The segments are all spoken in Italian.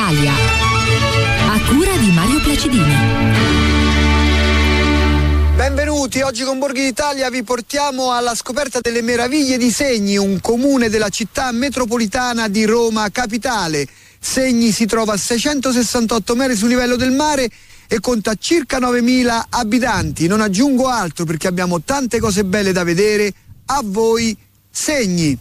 Italia, a cura di Mario Placidini. Benvenuti, oggi con Borghi d'Italia vi portiamo alla scoperta delle meraviglie di Segni, un comune della città metropolitana di Roma Capitale. Segni si trova a 668 metri sul livello del mare e conta circa 9.000 abitanti. Non aggiungo altro perché abbiamo tante cose belle da vedere. A voi Segni!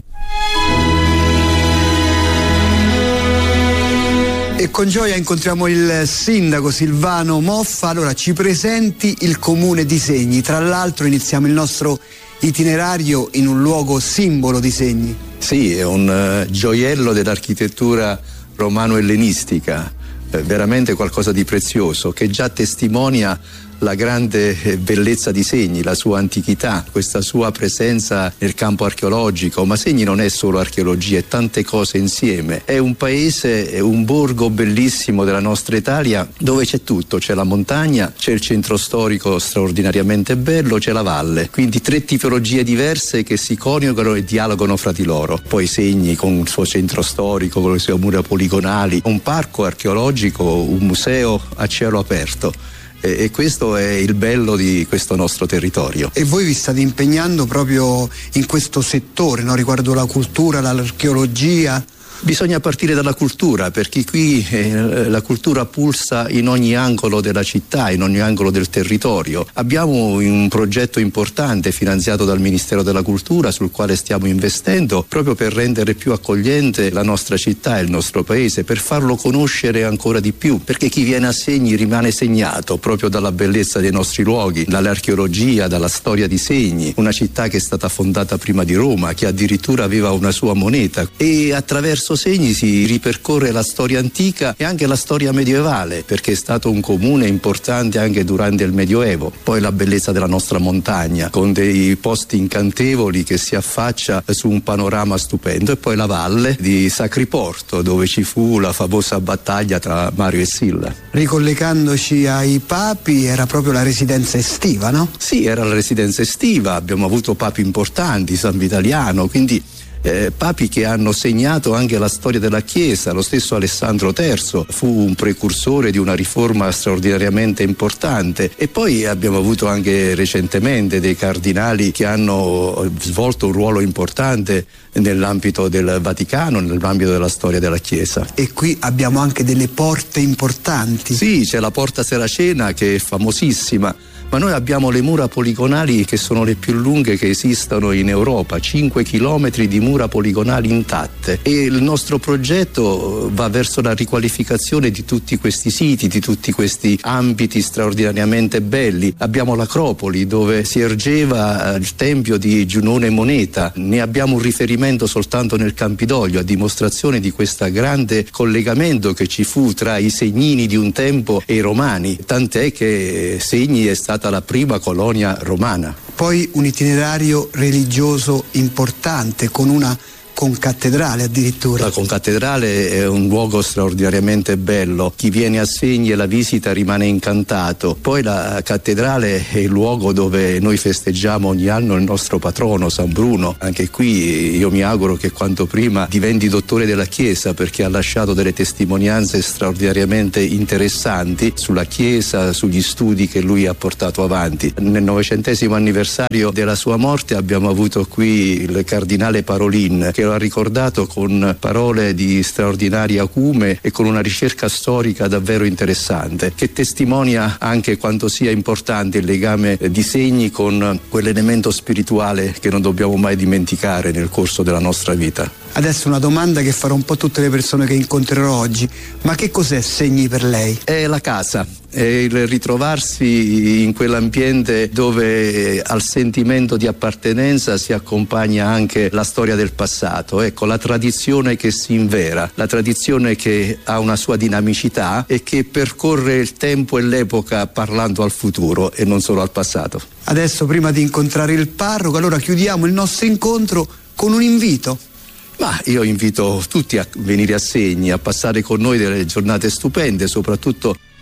E con gioia incontriamo il sindaco Silvano Moffa. Allora, ci presenti il comune di Segni. Tra l'altro iniziamo il nostro itinerario in un luogo simbolo di Segni. Sì, è un gioiello dell'architettura romano-ellenistica, veramente qualcosa di prezioso che già testimonia la grande bellezza di Segni, la sua antichità, questa sua presenza nel campo archeologico. Ma Segni non è solo archeologia, è tante cose insieme. È un paese, è un borgo bellissimo della nostra Italia dove c'è tutto, c'è la montagna, c'è il centro storico straordinariamente bello, c'è la valle. Quindi tre tipologie diverse che si coniugano e dialogano fra di loro. Poi Segni con il suo centro storico, con le sue mura poligonali, un parco archeologico, un museo a cielo aperto. E questo è il bello di questo nostro territorio. E voi vi state impegnando proprio in questo settore, no? Riguardo la cultura, l'archeologia? Bisogna partire dalla cultura, perché qui la cultura pulsa in ogni angolo della città, in ogni angolo del territorio. Abbiamo un progetto importante finanziato dal Ministero della Cultura sul quale stiamo investendo proprio per rendere più accogliente la nostra città e il nostro paese, per farlo conoscere ancora di più, perché chi viene a Segni rimane segnato proprio dalla bellezza dei nostri luoghi, dall'archeologia, dalla storia di Segni, una città che è stata fondata prima di Roma, che addirittura aveva una sua moneta, e attraverso Segni si ripercorre la storia antica e anche la storia medievale, perché è stato un comune importante anche durante il Medioevo. Poi la bellezza della nostra montagna, con dei posti incantevoli che si affaccia su un panorama stupendo, e poi la valle di Sacriporto, dove ci fu la famosa battaglia tra Mario e Silla. Ricollegandoci ai papi, era proprio la residenza estiva, no? Sì, era la residenza estiva, abbiamo avuto papi importanti, San Vitaliano, quindi papi che hanno segnato anche la storia della Chiesa. Lo stesso Alessandro III fu un precursore di una riforma straordinariamente importante, e poi abbiamo avuto anche recentemente dei cardinali che hanno svolto un ruolo importante nell'ambito del Vaticano, nell'ambito della storia della Chiesa. E qui abbiamo anche delle porte importanti. Sì, c'è la Porta Seracena che è famosissima, ma noi abbiamo le mura poligonali che sono le più lunghe che esistano in Europa, 5 chilometri di mura poligonali intatte, e il nostro progetto va verso la riqualificazione di tutti questi siti, di tutti questi ambiti straordinariamente belli. Abbiamo l'Acropoli, dove si ergeva il tempio di Giunone Moneta, ne abbiamo un riferimento soltanto nel Campidoglio, a dimostrazione di questo grande collegamento che ci fu tra i Segnini di un tempo e i Romani, tant'è che Segni è stata la prima colonia romana. Poi un itinerario religioso importante con una concattedrale addirittura. La concattedrale è un luogo straordinariamente bello, chi viene a Segni e la visita rimane incantato. Poi la cattedrale è il luogo dove noi festeggiamo ogni anno il nostro patrono San Bruno. Anche qui io mi auguro che quanto prima diventi dottore della Chiesa, perché ha lasciato delle testimonianze straordinariamente interessanti sulla Chiesa, sugli studi che lui ha portato avanti. Nel 900° anniversario della sua morte abbiamo avuto qui il cardinale Parolin, che lo ha ricordato con parole di straordinaria acume e con una ricerca storica davvero interessante, che testimonia anche quanto sia importante il legame di Segni con quell'elemento spirituale che non dobbiamo mai dimenticare nel corso della nostra vita. Adesso una domanda che farò un po' a tutte le persone che incontrerò oggi: ma che cos'è Segni per lei? È la casa, è il ritrovarsi in quell'ambiente dove al sentimento di appartenenza si accompagna anche la storia del passato. Ecco, la tradizione che si invera, la tradizione che ha una sua dinamicità e che percorre il tempo e l'epoca parlando al futuro e non solo al passato. Adesso, prima di incontrare il parroco, allora chiudiamo il nostro incontro con un invito. Ma io invito tutti a venire a Segni, a passare con noi delle giornate stupende, soprattutto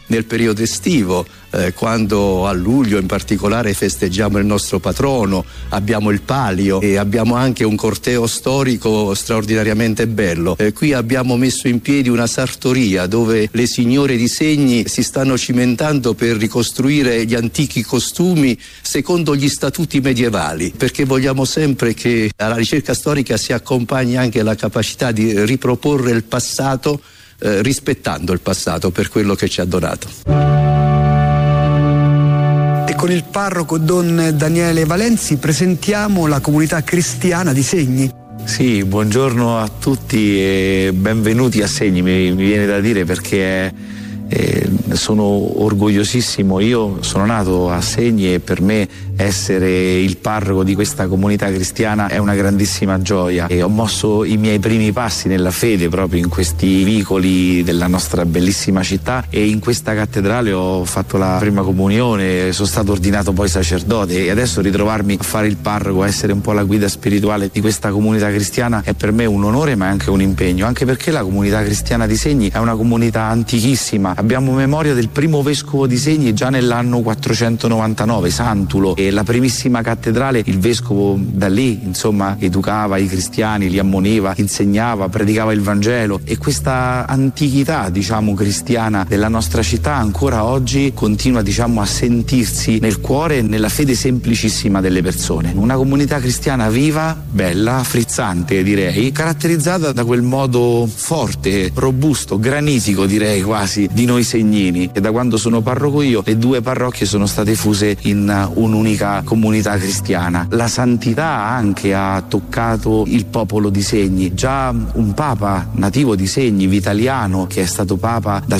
nel periodo estivo, quando a luglio in particolare festeggiamo il nostro patrono, abbiamo il palio e abbiamo anche un corteo storico straordinariamente bello. Qui abbiamo messo in piedi una sartoria dove le signore di Segni si stanno cimentando per ricostruire gli antichi costumi secondo gli statuti medievali, perché vogliamo sempre che alla ricerca storica si accompagni anche la capacità di riproporre il passato, rispettando il passato per quello che ci ha donato. E con il parroco Don Daniele Valenzi presentiamo la comunità cristiana di Segni. Sì, buongiorno a tutti e benvenuti a Segni, mi viene da dire, perché sono orgogliosissimo. Io sono nato a Segni e per me essere il parroco di questa comunità cristiana è una grandissima gioia, e ho mosso i miei primi passi nella fede proprio in questi vicoli della nostra bellissima città, e in questa cattedrale ho fatto la prima comunione, sono stato ordinato poi sacerdote, e adesso ritrovarmi a fare il parroco, a essere un po' la guida spirituale di questa comunità cristiana è per me un onore, ma è anche un impegno, anche perché la comunità cristiana di Segni è una comunità antichissima. Abbiamo memoria del primo vescovo di Segni già nell'anno 499, Santulo, e la primissima cattedrale, il vescovo da lì insomma educava i cristiani, li ammoniva, insegnava, predicava il Vangelo, e questa antichità cristiana della nostra città ancora oggi continua a sentirsi nel cuore e nella fede semplicissima delle persone. Una comunità cristiana viva, bella, frizzante direi, caratterizzata da quel modo forte, robusto, granitico direi quasi di noi segnini. E da quando sono parroco io, le due parrocchie sono state fuse in un'unica comunità cristiana. La santità anche ha toccato il popolo di Segni. Già un papa nativo di Segni, Vitaliano, che è stato papa dal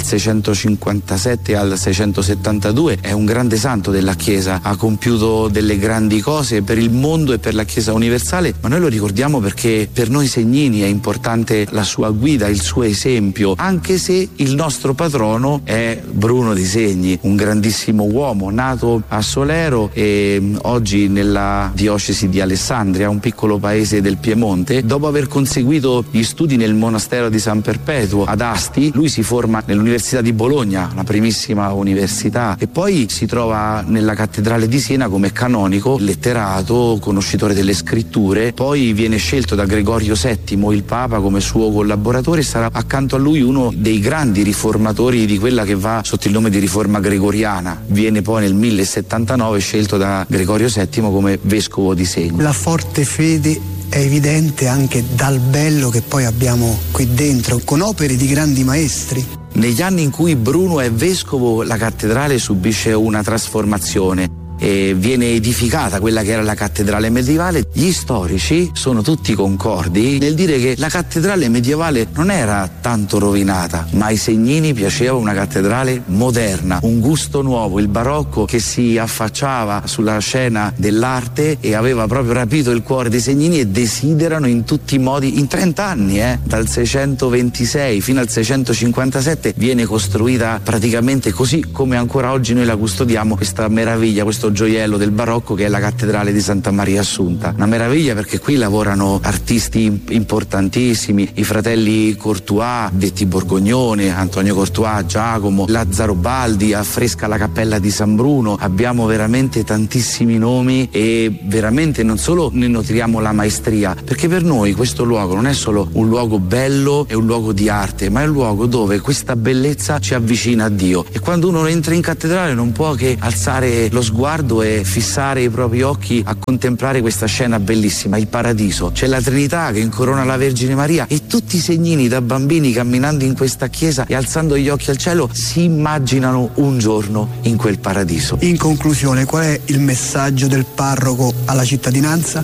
657 al 672, è un grande santo della Chiesa, ha compiuto delle grandi cose per il mondo e per la Chiesa universale, ma noi lo ricordiamo perché per noi segnini è importante la sua guida, il suo esempio, anche se il nostro patrono è Bruno di Segni, un grandissimo uomo nato a Solero e oggi nella diocesi di Alessandria, un piccolo paese del Piemonte. Dopo aver conseguito gli studi nel monastero di San Perpetuo ad Asti, lui si forma nell'Università di Bologna, la primissima università, e poi si trova nella cattedrale di Siena come canonico, letterato, conoscitore delle scritture. Poi viene scelto da Gregorio VII, il Papa, come suo collaboratore, e sarà accanto a lui uno dei grandi riformatori di quella che va sotto il nome di riforma gregoriana. Viene poi nel 1079 scelto da Gregorio VII come vescovo di Segni. La forte fede è evidente anche dal bello che poi abbiamo qui dentro, con opere di grandi maestri. Negli anni in cui Bruno è vescovo, la cattedrale subisce una trasformazione e viene edificata quella che era la cattedrale medievale. Gli storici sono tutti concordi nel dire che la cattedrale medievale non era tanto rovinata, ma ai segnini piaceva una cattedrale moderna, un gusto nuovo, il barocco che si affacciava sulla scena dell'arte e aveva proprio rapito il cuore dei segnini, e desiderano in tutti i modi, in 30 anni, dal 626 fino al 657 viene costruita praticamente così come ancora oggi noi la custodiamo, questa meraviglia, questo gioiello del barocco che è la cattedrale di Santa Maria Assunta. Una meraviglia perché qui lavorano artisti importantissimi, i fratelli Courtois, detti Borgognone, Antonio Courtois, Giacomo, Lazzaro Baldi, affresca la cappella di San Bruno. Abbiamo veramente tantissimi nomi e veramente non solo ne notiamo la maestria, perché per noi questo luogo non è solo un luogo bello e un luogo di arte, ma è un luogo dove questa bellezza ci avvicina a Dio, e quando uno entra in cattedrale non può che alzare lo sguardo e fissare i propri occhi a contemplare questa scena bellissima, il paradiso. C'è la Trinità che incorona la Vergine Maria, e tutti i segnini da bambini camminando in questa chiesa e alzando gli occhi al cielo si immaginano un giorno in quel paradiso. In conclusione, qual è il messaggio del parroco alla cittadinanza?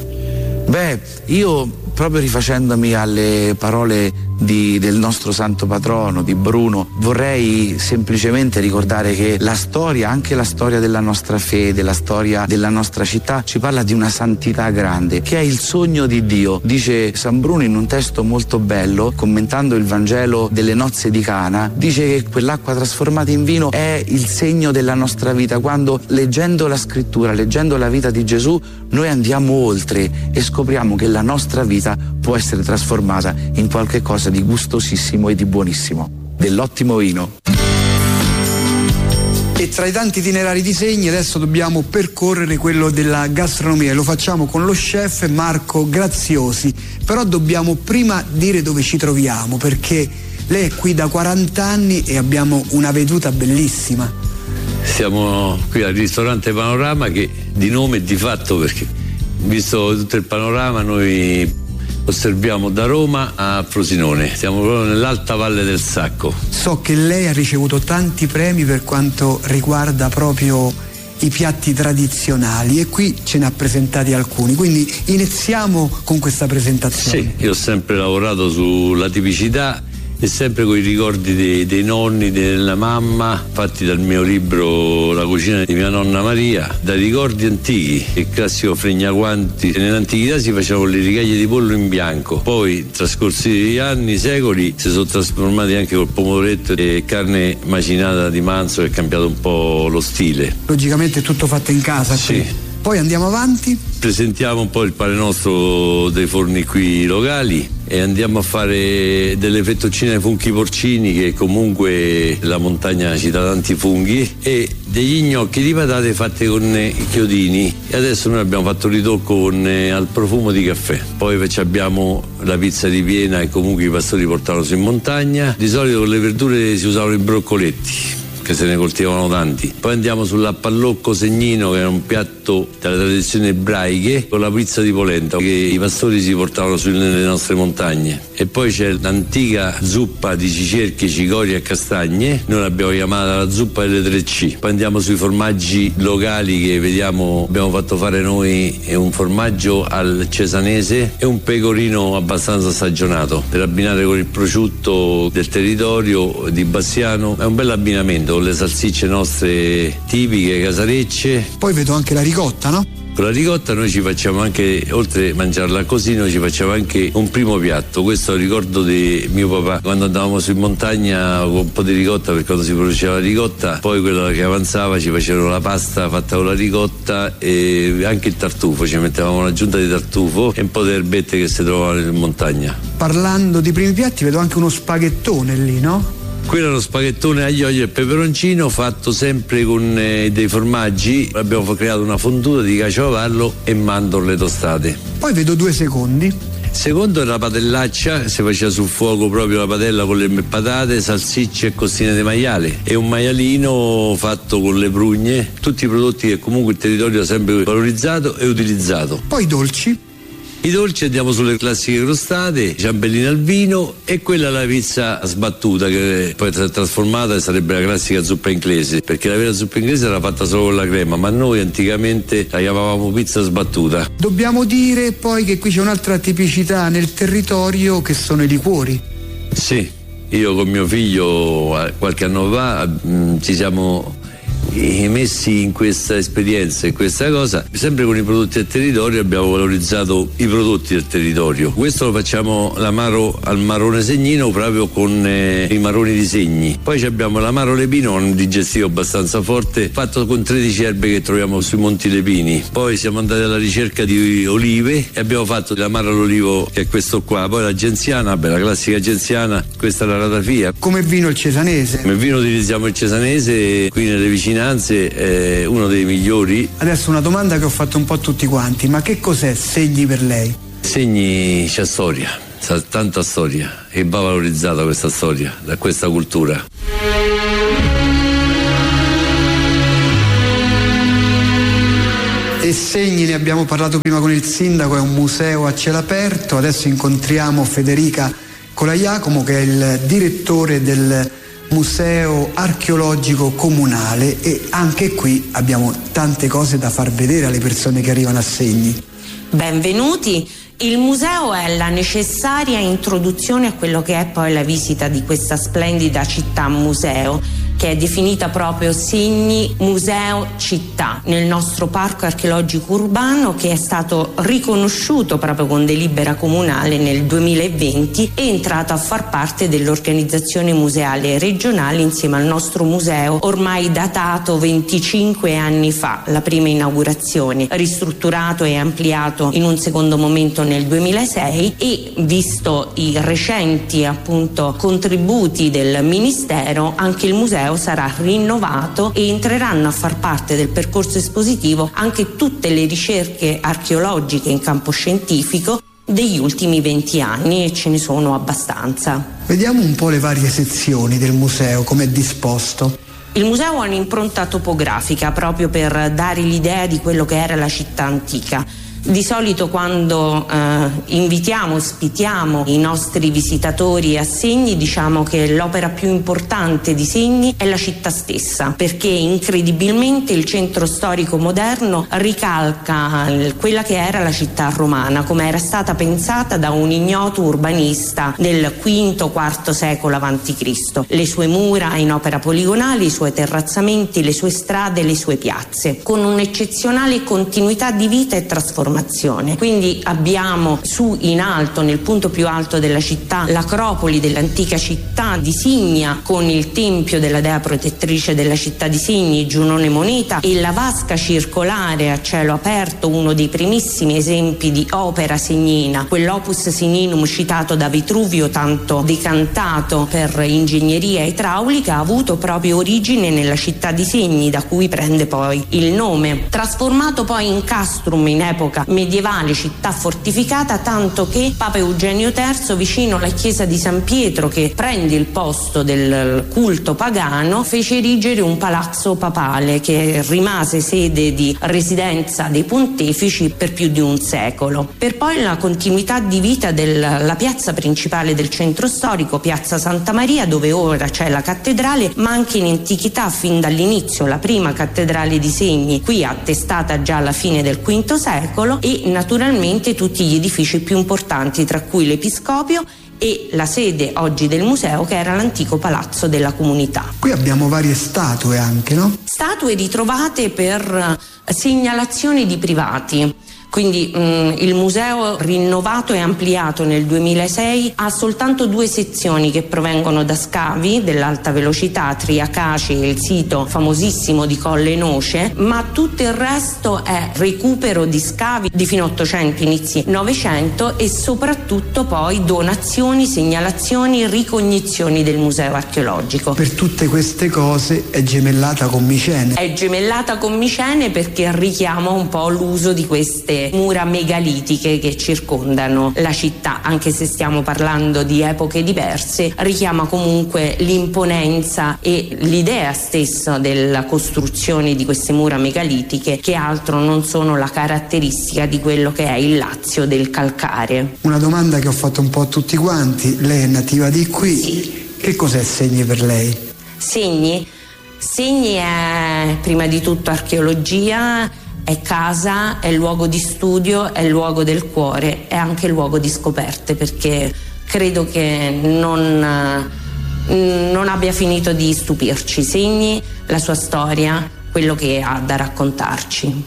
Io, proprio rifacendomi alle parole del nostro santo patrono, di Bruno, vorrei semplicemente ricordare che la storia, anche la storia della nostra fede, la storia della nostra città, ci parla di una santità grande, che è il sogno di Dio. Dice San Bruno in un testo molto bello, commentando il Vangelo delle nozze di Cana, dice che quell'acqua trasformata in vino è il segno della nostra vita, quando leggendo la scrittura, leggendo la vita di Gesù, noi andiamo oltre e scopriamo che la nostra vita può essere trasformata in qualche cosa di gustosissimo e di buonissimo, dell'ottimo vino. E tra i tanti itinerari di Segni adesso dobbiamo percorrere quello della gastronomia e lo facciamo con lo chef Marco Graziosi. Però dobbiamo prima dire dove ci troviamo, perché lei è qui da 40 anni e abbiamo una veduta bellissima. Siamo qui al ristorante Panorama, che di nome e di fatto, perché visto tutto il panorama noi osserviamo da Roma a Frosinone, siamo proprio nell'alta valle del Sacco. So che lei ha ricevuto tanti premi per quanto riguarda proprio i piatti tradizionali e qui ce ne ha presentati alcuni, quindi iniziamo con questa presentazione. Sì, io ho sempre lavorato sulla tipicità e sempre con i ricordi dei nonni, della mamma, fatti dal mio libro La cucina di mia nonna Maria, dai ricordi antichi, il classico fregnaguanti. Nell'antichità si facevano le rigaglie di pollo in bianco, poi trascorsi gli anni, secoli, si sono trasformati anche col pomodoretto e carne macinata di manzo, che è cambiato un po' lo stile. Logicamente è tutto fatto in casa. Sì. Qui. Poi andiamo avanti. Presentiamo un po' il pane nostro dei forni qui locali e andiamo a fare delle fettuccine ai funghi porcini, che comunque la montagna ci dà tanti funghi, e degli gnocchi di patate fatte con i chiodini. E adesso noi abbiamo fatto il ritocco con al profumo di caffè. Poi abbiamo la pizza di Piena, e comunque i pastori portavano su in montagna. Di solito con le verdure si usavano i broccoletti, che se ne coltivano tanti. Poi andiamo sull'appallocco segnino, che è un piatto della tradizione ebraiche, con la pizza di polenta che i pastori si portavano nelle nostre montagne. E poi c'è l'antica zuppa di cicerche, cicorie e castagne, noi l'abbiamo chiamata la zuppa delle 3C. Poi andiamo sui formaggi locali che vediamo, abbiamo fatto fare noi un formaggio al cesanese e un pecorino abbastanza stagionato per abbinare con il prosciutto del territorio di Bassiano. È un bel abbinamento con le salsicce nostre tipiche, casarecce. Poi vedo anche la ricotta, no? Con la ricotta noi ci facciamo anche, oltre a mangiarla così, noi ci facciamo anche un primo piatto. Questo ricordo di mio papà, quando andavamo su in montagna con un po' di ricotta, perché quando si produceva la ricotta, poi quella che avanzava ci facevano la pasta fatta con la ricotta e anche il tartufo, ci mettevamo un'aggiunta di tartufo e un po' di erbette che si trovavano in montagna. Parlando di primi piatti, vedo anche uno spaghettone lì, no? Quello è lo spaghettone aglio, olio e peperoncino fatto sempre con dei formaggi. Abbiamo creato una fonduta di caciocavallo e mandorle tostate. Poi vedo 2 secondi. Secondo è la padellaccia, si faceva sul fuoco proprio la padella con le patate, salsicce e costine di maiale, e un maialino fatto con le prugne, tutti i prodotti che comunque il territorio ha sempre valorizzato e utilizzato. Poi dolci. I dolci andiamo sulle classiche crostate, ciambellina al vino, e quella è la pizza sbattuta, che poi è trasformata e sarebbe la classica zuppa inglese, perché la vera zuppa inglese era fatta solo con la crema, ma noi anticamente la chiamavamo pizza sbattuta. Dobbiamo dire poi che qui c'è un'altra tipicità nel territorio, che sono i liquori. Sì, io con mio figlio qualche anno fa ci siamo messi in questa esperienza, in questa cosa, sempre con i prodotti del territorio. Abbiamo valorizzato i prodotti del territorio. Questo lo facciamo l'amaro al marrone segnino, proprio con i marroni di Segni. Poi abbiamo l'amaro lepino, un digestivo abbastanza forte, fatto con 13 erbe che troviamo sui Monti Lepini. Poi siamo andati alla ricerca di olive e abbiamo fatto l'amaro all'olivo, che è questo qua. Poi la genziana, la classica genziana, questa è la ratafia. Come vino il cesanese. Come vino utilizziamo il cesanese, qui nelle vicinanze è uno dei migliori. Adesso una domanda che ho fatto un po' a tutti quanti: ma che cos'è Segni per lei? Segni c'è storia, c'è tanta storia, e va valorizzata questa storia da questa cultura. E Segni, ne abbiamo parlato prima con il sindaco, è un museo a cielo aperto. Adesso incontriamo Federica Colaiacomo, che è il direttore del Museo Archeologico Comunale, e anche qui abbiamo tante cose da far vedere alle persone che arrivano a Segni. Benvenuti. Il museo è la necessaria introduzione a quello che è poi la visita di questa splendida città museo, che è definita proprio Segni Museo Città, nel nostro parco archeologico urbano, che è stato riconosciuto proprio con delibera comunale nel 2020 e è entrato a far parte dell'organizzazione museale regionale insieme al nostro museo, ormai datato 25 anni fa, la prima inaugurazione, ristrutturato e ampliato in un secondo momento nel 2006, e visto i recenti appunto contributi del Ministero, anche il museo museo sarà rinnovato e entreranno a far parte del percorso espositivo anche tutte le ricerche archeologiche in campo scientifico degli ultimi 20 anni, e ce ne sono abbastanza. Vediamo un po' le varie sezioni del museo, come è disposto. Il museo ha un'impronta topografica proprio per dare l'idea di quello che era la città antica. Di solito quando invitiamo, ospitiamo i nostri visitatori a Segni, diciamo che l'opera più importante di Segni è la città stessa, perché incredibilmente il centro storico moderno ricalca quella che era la città romana, come era stata pensata da un ignoto urbanista del V-IV secolo a.C. Le sue mura in opera poligonale, i suoi terrazzamenti, le sue strade, le sue piazze, con un'eccezionale continuità di vita e trasformazione. Quindi abbiamo su in alto, nel punto più alto della città, l'acropoli dell'antica città di Signia, con il tempio della dea protettrice della città di Signi, Giunone Moneta, e la vasca circolare a cielo aperto, uno dei primissimi esempi di opera segnina, quell'opus signinum citato da Vitruvio, tanto decantato per ingegneria idraulica, ha avuto proprio origine nella città di Segni, da cui prende poi il nome. Trasformato poi in castrum in epoca medievale, città fortificata, tanto che Papa Eugenio III, vicino alla chiesa di San Pietro, che prende il posto del culto pagano, fece erigere un palazzo papale che rimase sede di residenza dei pontefici per più di un secolo. Per poi la continuità di vita della piazza principale del centro storico, piazza Santa Maria, dove ora c'è la cattedrale, ma anche in antichità, fin dall'inizio, la prima cattedrale di Segni, qui attestata già alla fine del V secolo, e naturalmente tutti gli edifici più importanti, tra cui l'Episcopio e la sede oggi del museo, che era l'antico palazzo della comunità. Qui abbiamo varie statue anche, no? Statue ritrovate per segnalazioni di privati. Quindi il museo, rinnovato e ampliato nel 2006, ha soltanto 2 sezioni che provengono da scavi dell'alta velocità, Triacaci e il sito famosissimo di Colle Noce, ma tutto il resto è recupero di scavi di fine 800, inizi 900, e soprattutto poi donazioni, segnalazioni, ricognizioni del museo archeologico. Per tutte queste cose è gemellata con Micene. È gemellata con Micene perché richiama un po' l'uso di queste mura megalitiche che circondano la città, anche se stiamo parlando di epoche diverse, richiama comunque l'imponenza e l'idea stessa della costruzione di queste mura megalitiche, che altro non sono la caratteristica di quello che è il Lazio del calcare. Una domanda che ho fatto un po' a tutti quanti: lei è nativa di qui? Sì. Che cos'è Segni per lei? Segni è prima di tutto archeologia, è casa, è luogo di studio, è luogo del cuore, è anche luogo di scoperte, perché credo che non abbia finito di stupirci. Segni, la sua storia, quello che ha da raccontarci.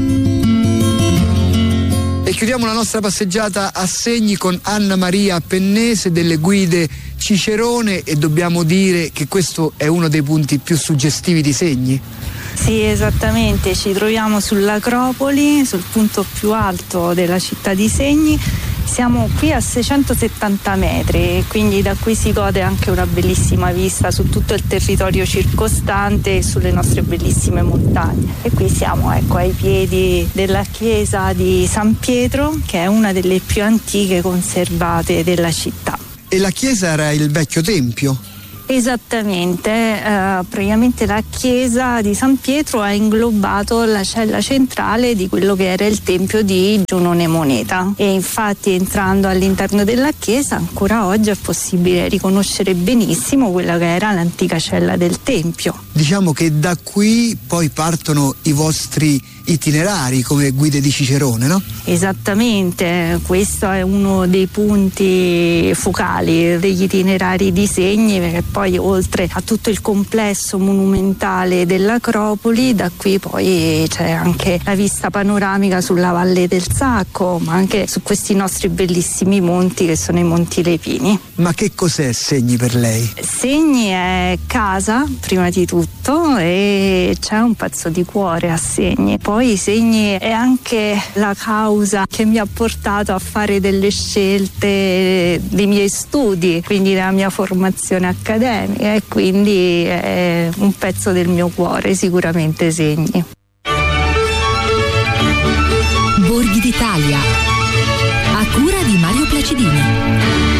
E chiudiamo la nostra passeggiata a Segni con Anna Maria Pennese delle Guide Cicerone, e dobbiamo dire che questo è uno dei punti più suggestivi di Segni. Sì, esattamente, ci troviamo sull'Acropoli, sul punto più alto della città di Segni. Siamo qui a 670 metri, quindi da qui si gode anche una bellissima vista su tutto il territorio circostante e sulle nostre bellissime montagne. E qui siamo, ai piedi della chiesa di San Pietro, che è una delle più antiche conservate della città. E la chiesa era il vecchio tempio? Esattamente, praticamente la chiesa di San Pietro ha inglobato la cella centrale di quello che era il tempio di Giunone Moneta, e infatti entrando all'interno della chiesa ancora oggi è possibile riconoscere benissimo quella che era l'antica cella del tempio. Diciamo che da qui poi partono i vostri itinerari come guide di Cicerone, no? Esattamente, questo è uno dei punti focali degli itinerari di Segni, perché poi oltre a tutto il complesso monumentale dell'Acropoli, da qui poi c'è anche la vista panoramica sulla Valle del Sacco, ma anche su questi nostri bellissimi monti che sono i Monti Lepini. Ma che cos'è Segni per lei? Segni è casa prima di tutto, e c'è un pezzo di cuore a Segni. Poi poi i segni è anche la causa che mi ha portato a fare delle scelte dei miei studi, quindi la mia formazione accademica, e quindi è un pezzo del mio cuore, sicuramente segni.